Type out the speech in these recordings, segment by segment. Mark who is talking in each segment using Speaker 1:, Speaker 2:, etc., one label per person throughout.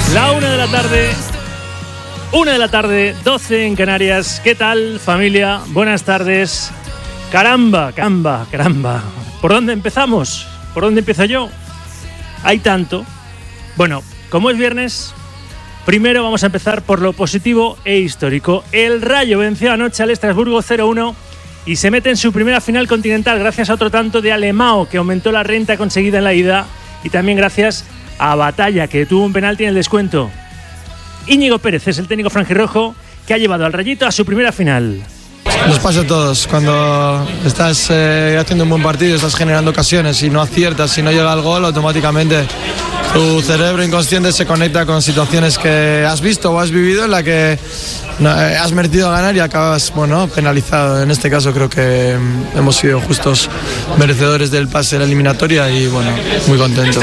Speaker 1: La 1 de la tarde, 1 de la tarde, 12 en Canarias. ¿Qué tal, familia? Buenas tardes. Caramba. ¿Por dónde empezamos? ¿Por dónde empiezo yo? Hay tanto. Bueno, como es viernes, primero vamos a empezar por lo positivo e histórico. El Rayo venció anoche al Estrasburgo 0-1 y se mete en su primera final continental gracias a otro tanto de Alemão, que aumentó la renta conseguida en la ida, y también gracias a Batalla, que tuvo un penalti en el descuento. Íñigo Pérez es el técnico franjirrojo que ha llevado al Rayito a su primera final.
Speaker 2: Nos pasa a todos, cuando estás haciendo un buen partido, estás generando ocasiones y no aciertas, si no llega el gol, automáticamente tu cerebro inconsciente se conecta con situaciones que has visto o has vivido en la que has merecido ganar y acabas, penalizado. En este caso creo que hemos sido justos merecedores del pase de la eliminatoria y muy contento.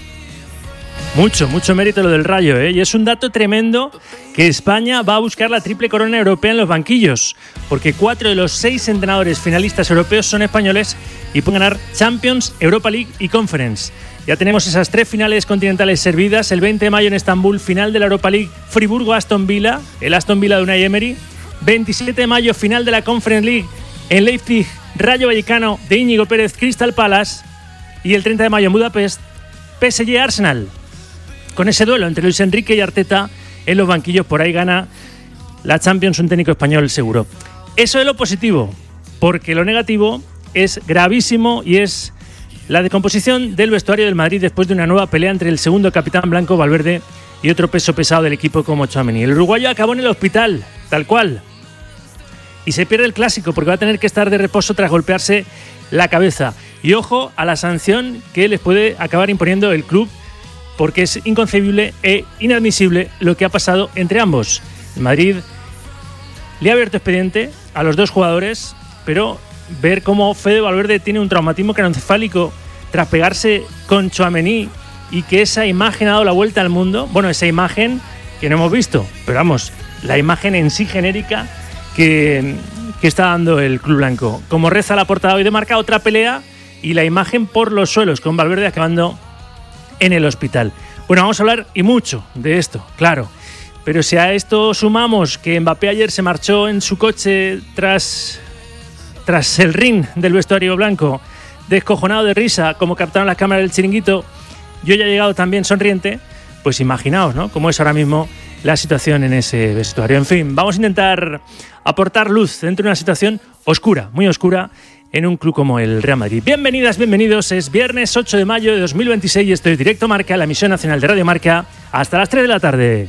Speaker 1: Mucho mérito lo del Rayo, ¿eh? Y es un dato tremendo que España va a buscar la triple corona europea en los banquillos, porque 4 de los 6 entrenadores finalistas europeos son españoles y pueden ganar Champions, Europa League y Conference. Ya tenemos esas 3 finales continentales servidas. El 20 de mayo en Estambul, final de la Europa League, Friburgo-Aston Villa, el Aston Villa de Unai Emery. 27 de mayo, final de la Conference League en Leipzig, Rayo Vallecano de Íñigo Pérez, Crystal Palace. Y el 30 de mayo en Budapest, PSG-Arsenal. Con ese duelo entre Luis Enrique y Arteta en los banquillos, por ahí gana la Champions un técnico español seguro. Eso es lo positivo, porque lo negativo es gravísimo y es la descomposición del vestuario del Madrid después de una nueva pelea entre el segundo capitán blanco Valverde y otro peso pesado del equipo como Tchouaméni. El uruguayo acabó en el hospital, tal cual, y se pierde el clásico porque va a tener que estar de reposo tras golpearse la cabeza. Y ojo a la sanción que les puede acabar imponiendo el club, porque es inconcebible e inadmisible lo que ha pasado entre ambos. El Madrid le ha abierto expediente a los dos jugadores, pero ver cómo Fede Valverde tiene un traumatismo craneoencefálico tras pegarse con Tchouaméni y que esa imagen ha dado la vuelta al mundo. Bueno, esa imagen que no hemos visto, pero vamos, la imagen en sí genérica que está dando el club blanco. Como reza la portada hoy de Marca, otra pelea y la imagen por los suelos, con Valverde acabando en el hospital. Bueno, vamos a hablar y mucho de esto, claro. Pero si a esto sumamos que Mbappé ayer se marchó en su coche tras el ring del vestuario blanco, descojonado de risa, como captaron las cámaras del chiringuito, yo ya he llegado también sonriente, pues imaginaos, ¿no?, cómo es ahora mismo la situación en ese vestuario. En fin, vamos a intentar aportar luz dentro de una situación oscura, muy oscura, en un club como el Real Madrid. Bienvenidas, bienvenidos. Es viernes 8 de mayo de 2026 y esto es Directo Marca, la emisión nacional de Radio Marca, hasta las 3 de la tarde.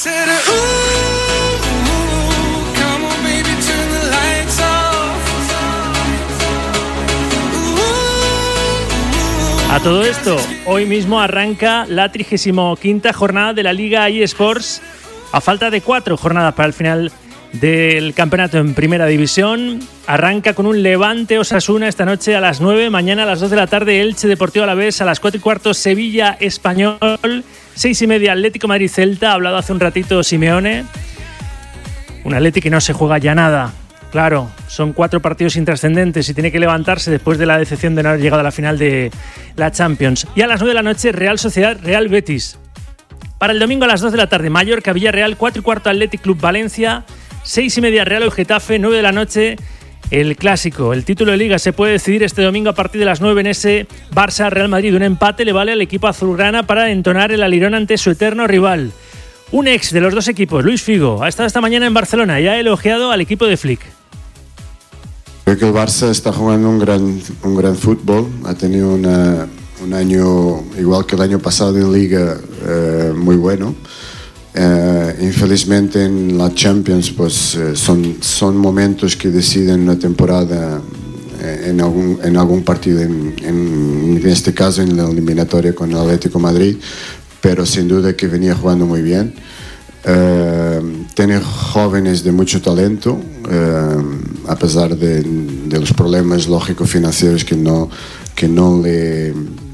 Speaker 1: A todo esto, hoy mismo arranca la 35ª jornada de la Liga eSports, a falta de 4 jornadas para el final del campeonato en Primera División. Arranca con un Levante Osasuna esta noche a las 9, mañana a las 2 de la tarde Elche Deportivo Alavés, a las 4:15 Sevilla Español, 6:30 Atlético Madrid Celta. Ha hablado hace un ratito Simeone, un Atleti que no se juega ya nada. Claro, son 4 partidos intrascendentes y tiene que levantarse después de la decepción de no haber llegado a la final de la Champions. Y a las 9 de la noche Real Sociedad Real Betis. Para el domingo a las 2 de la tarde Mallorca Villarreal, 4:15 Athletic Club Valencia, 6:30 Real o Getafe, 9 de la noche el clásico. El título de Liga se puede decidir este domingo a partir de las 9 en ese Barça-Real Madrid. Un empate le vale al equipo azulgrana para entonar el alirón ante su eterno rival. Un ex de los dos equipos, Luis Figo, ha estado esta mañana en Barcelona y ha elogiado al equipo de Flick.
Speaker 3: Creo que el Barça está jugando un gran fútbol. Ha tenido un año, igual que el año pasado en Liga, muy bueno. Infelizmente en la Champions pues son momentos que deciden una temporada en algún partido, en este caso en la eliminatoria con el Atlético Madrid, pero sin duda que venía jugando muy bien. Tiene jóvenes de mucho talento, a pesar de los problemas lógico-financieros que no le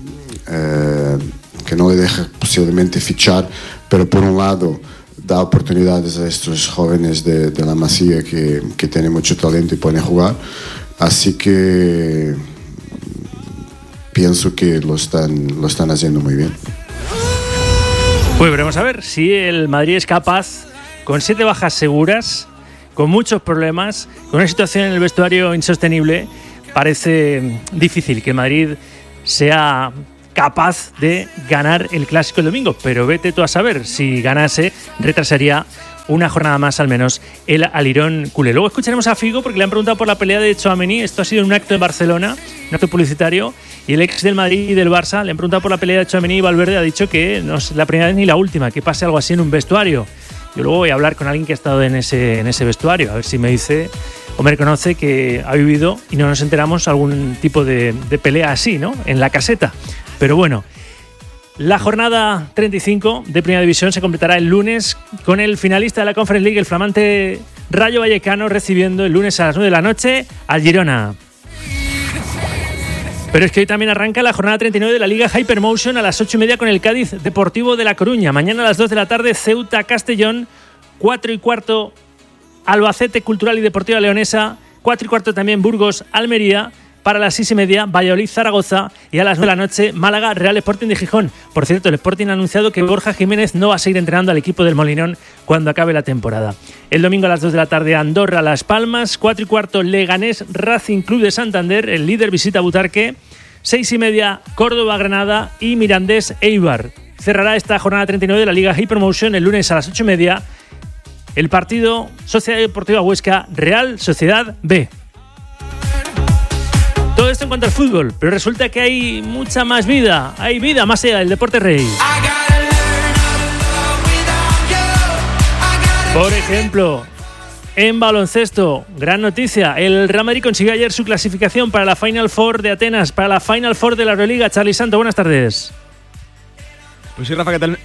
Speaker 3: deja posiblemente fichar, pero por un lado da oportunidades a estos jóvenes de la Masía que tienen mucho talento y pueden jugar, así que pienso que lo están haciendo muy bien.
Speaker 1: Pues veremos a ver si el Madrid es capaz, con 7 bajas seguras, con muchos problemas, con una situación en el vestuario insostenible. Parece difícil que Madrid sea capaz de ganar el Clásico el domingo, pero vete tú a saber, si ganase retrasaría una jornada más al menos el alirón culé. Luego escucharemos a Figo porque le han preguntado por la pelea de Tchouaméni. Esto ha sido un acto en Barcelona, un acto publicitario, y el ex del Madrid y del Barça le han preguntado por la pelea de Tchouaméni y Valverde ha dicho que no es la primera vez ni la última, que pase algo así en un vestuario. Yo luego voy a hablar con alguien que ha estado en ese vestuario, a ver si me dice o me reconoce que ha vivido y no nos enteramos algún tipo de pelea así, ¿no? En la caseta. Pero bueno, la jornada 35 de Primera División se completará el lunes con el finalista de la Conference League, el flamante Rayo Vallecano, recibiendo el lunes a las 9 de la noche al Girona. Pero es que hoy también arranca la jornada 39 de la Liga Hypermotion a las 8:30 con el Cádiz Deportivo de La Coruña. Mañana a las 2 de la tarde Ceuta Castellón, 4:15 Albacete Cultural y Deportiva Leonesa, 4:15 también Burgos Almería. Para las 6:30 Valladolid Zaragoza y a las 9 de la noche Málaga Real Sporting de Gijón. Por cierto, el Sporting ha anunciado que Borja Jiménez no va a seguir entrenando al equipo del Molinón cuando acabe la temporada. El domingo a las 2 de la tarde Andorra Las Palmas, 4:15 Leganés Racing Club de Santander, el líder visita Butarque, 6:30 Córdoba Granada y Mirandés Eibar. Cerrará esta jornada 39 de la Liga Hypermotion el lunes a las 8:30 el partido Sociedad Deportiva Huesca Real Sociedad B. Todo esto en cuanto al fútbol, pero resulta que hay mucha más vida. Hay vida más allá del deporte rey. Por ejemplo, en baloncesto, gran noticia. El Real Madrid consiguió ayer su clasificación para la Final Four de Atenas, para la Final Four de la Euroliga. Charly Santo, buenas tardes.
Speaker 4: Pues sí, Rafa, ¿qué tal?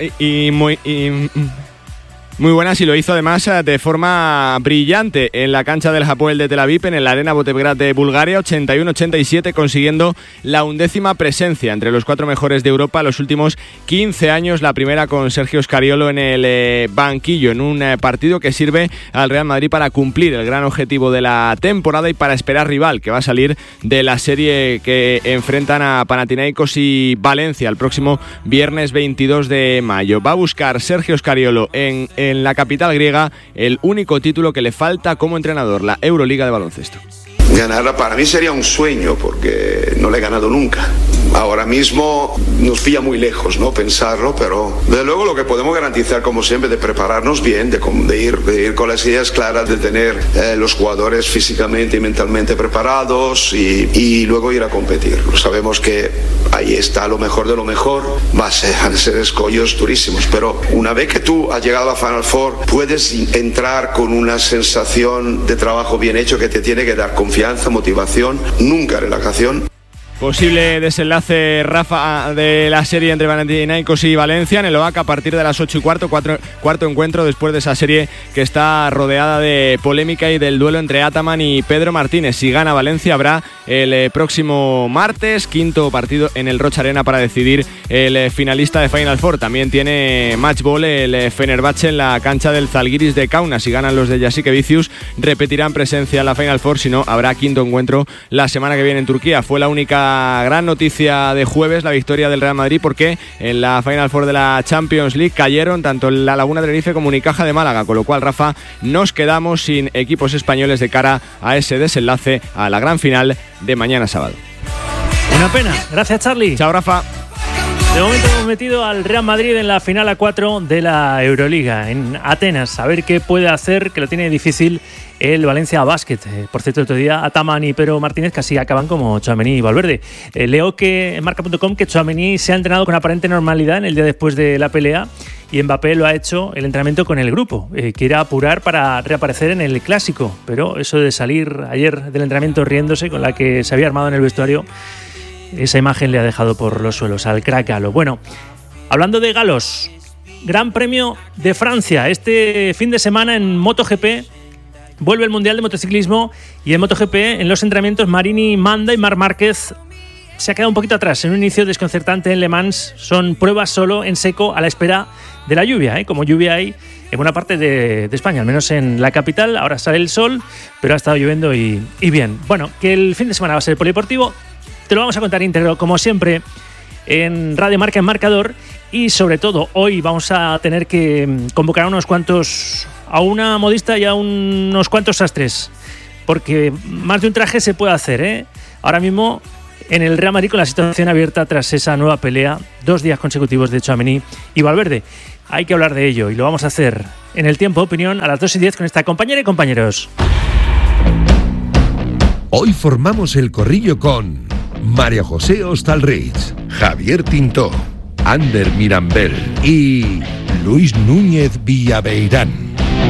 Speaker 4: Muy buenas, y lo hizo además de forma brillante en la cancha del Hapoel de Tel Aviv, en el Arena Botevgrad de Bulgaria, 81-87, consiguiendo la 11ª presencia entre los 4 mejores de Europa los últimos 15 años, la primera con Sergio Scariolo en el banquillo, en un partido que sirve al Real Madrid para cumplir el gran objetivo de la temporada y para esperar rival, que va a salir de la serie que enfrentan a Panathinaikos y Valencia el próximo viernes 22 de mayo. Va a buscar Sergio Scariolo en la capital griega el único título que le falta como entrenador, la Euroliga de baloncesto.
Speaker 5: Ganarla para mí sería un sueño porque no la he ganado nunca. Ahora mismo nos pilla muy lejos, ¿no? Pensarlo, pero desde luego lo que podemos garantizar, como siempre, de prepararnos bien, de ir con las ideas claras, de tener los jugadores físicamente y mentalmente preparados y luego ir a competir. Sabemos que ahí está lo mejor de lo mejor, van a ser escollos durísimos, pero una vez que tú has llegado a la Final Four, puedes entrar con una sensación de trabajo bien hecho que te tiene que dar confianza, motivación, nunca relajación.
Speaker 4: Posible desenlace, Rafa, de la serie entre Panathinaikos y Valencia en el OAC a partir de las 8:15, cuarto encuentro después de esa serie que está rodeada de polémica y del duelo entre Ataman y Pedro Martínez. Si gana Valencia habrá el próximo martes, 5º partido en el Rocha Arena para decidir el finalista de Final Four. También tiene match ball el Fenerbahce en la cancha del Zalgiris de Kaunas. Si ganan los de Jasikevicius repetirán presencia en la Final Four, si no habrá 5º encuentro la semana que viene en Turquía. Fue la única gran noticia de jueves, la victoria del Real Madrid, porque en la Final Four de la Champions League cayeron tanto la Laguna de Tenerife como Unicaja de Málaga, con lo cual, Rafa, nos quedamos sin equipos españoles de cara a ese desenlace, a la gran final de mañana sábado.
Speaker 1: Una pena. Gracias, Charly.
Speaker 4: Chao, Rafa.
Speaker 1: De momento hemos metido al Real Madrid en la final A4 de la Euroliga en Atenas. A ver qué puede hacer, que lo tiene difícil el Valencia Basket. Por cierto, otro día Ataman y Pedro Martínez casi acaban como Tchouaméni y Valverde. Leo que en marca.com que Tchouaméni se ha entrenado con aparente normalidad en el día después de la pelea y Mbappé lo ha hecho el entrenamiento con el grupo. Quiere apurar para reaparecer en el Clásico, pero eso de salir ayer del entrenamiento riéndose con la que se había armado en el vestuario, esa imagen le ha dejado por los suelos al crack galo. Bueno, hablando de galos, Gran Premio de Francia. Este fin de semana en MotoGP vuelve el Mundial de Motociclismo y en MotoGP en los entrenamientos Marini manda y Marc Márquez se ha quedado un poquito atrás. En un inicio desconcertante en Le Mans, son pruebas solo en seco a la espera de la lluvia. Como lluvia hay en buena parte de España, al menos en la capital. Ahora sale el sol, pero ha estado lloviendo y bien. Bueno, que el fin de semana va a ser polideportivo. Te lo vamos a contar íntegro, como siempre, en Radio Marca, en Marcador. y sobre todo hoy vamos a tener que convocar a una modista y a unos cuantos sastres, porque más de un traje se puede hacer, ¿eh? Ahora mismo en el Real Madrid con la situación abierta tras esa nueva pelea, 2 días consecutivos de Tchouaméni y Valverde. Hay que hablar de ello y lo vamos a hacer en el Tiempo de Opinión a las 2:10 con esta compañera y compañeros.
Speaker 6: Hoy formamos el corrillo con María José Hostalrich, Javier Tintó, Ander Mirambel y Luis Núñez Villaveirán.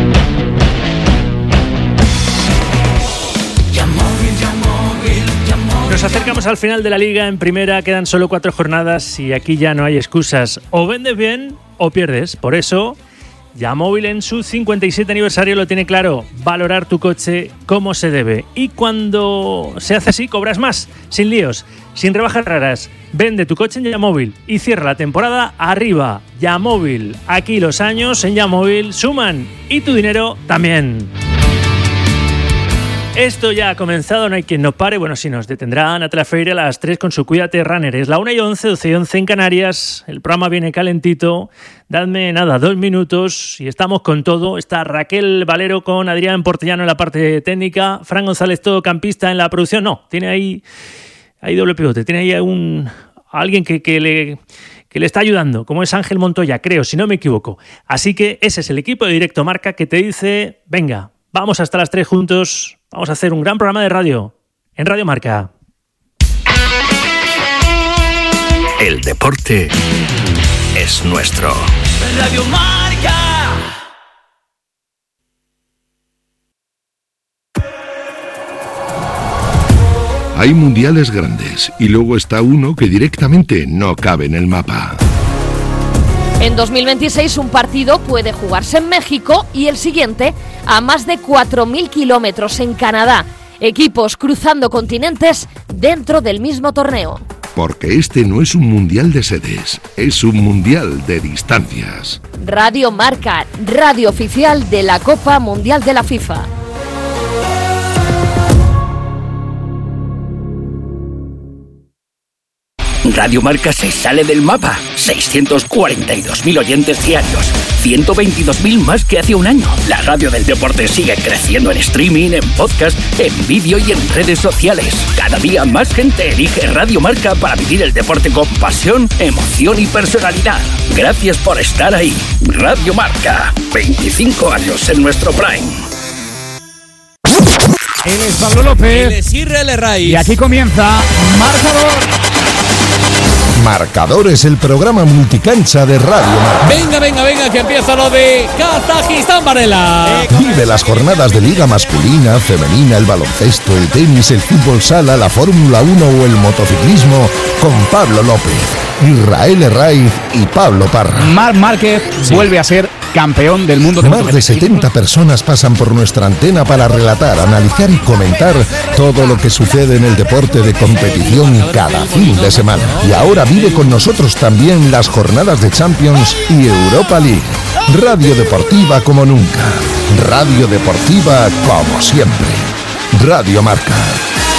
Speaker 1: Nos acercamos al final de la Liga en Primera, quedan solo 4 jornadas y aquí ya no hay excusas. O vendes bien o pierdes. Por eso, Yamóvil en su 57 aniversario lo tiene claro: valorar tu coche como se debe. Y cuando se hace así, cobras más, sin líos, sin rebajas raras. Vende tu coche en Yamóvil y cierra la temporada arriba. Yamóvil, aquí los años en Yamóvil suman y tu dinero también. Esto ya ha comenzado, no hay quien nos pare. Bueno, sí, nos detendrá Natalia Feire a las 3 con su Cuídate Runner. Es la 1:11, 12:11 en Canarias. El programa viene calentito. Dadme 2 minutos y estamos con todo. Está Raquel Valero con Adrián Portellano en la parte técnica. Fran González, todocampista, en la producción. No, tiene ahí doble pivote. Tiene ahí alguien que le está ayudando, como es Ángel Montoya, creo, si no me equivoco. Así que ese es el equipo de Directo Marca que te dice: venga, vamos hasta las 3 juntos. Vamos a hacer un gran programa de radio en Radio Marca.
Speaker 7: El deporte es nuestro. Radio Marca.
Speaker 6: Hay mundiales grandes y luego está uno que directamente no cabe en el mapa.
Speaker 8: En 2026 un partido puede jugarse en México y el siguiente a más de 4.000 kilómetros en Canadá. Equipos cruzando continentes dentro del mismo torneo.
Speaker 6: Porque este no es un mundial de sedes, es un mundial de distancias.
Speaker 8: Radio Marca, radio oficial de la Copa Mundial de la FIFA.
Speaker 7: Radio Marca se sale del mapa. 642.000 oyentes diarios. 122.000 más que hace un año. La radio del deporte sigue creciendo en streaming, en podcast, en vídeo y en redes sociales. Cada día más gente elige Radio Marca para vivir el deporte con pasión, emoción y personalidad. Gracias por estar ahí. Radio Marca. 25 años en nuestro prime.
Speaker 9: Él es Pablo López.
Speaker 10: Él es Israel Herraiz.
Speaker 9: Y aquí comienza Marcador.
Speaker 6: Marcador es el programa multicancha de Radio Marca.
Speaker 10: Venga, que empieza lo de Kazajistán, Varela.
Speaker 6: Vive las jornadas de Liga masculina, femenina, el baloncesto, el tenis, el fútbol sala, la Fórmula 1 o el motociclismo con Pablo López, Israel Herraiz y Pablo Parra.
Speaker 9: Marc Márquez vuelve a ser campeón del mundo.
Speaker 6: Más de 70 personas pasan por nuestra antena para relatar, analizar y comentar todo lo que sucede en el deporte de competición cada fin de semana. Y ahora vive con nosotros también las jornadas de Champions y Europa League. Radio deportiva como nunca. Radio deportiva como siempre. Radio Marca.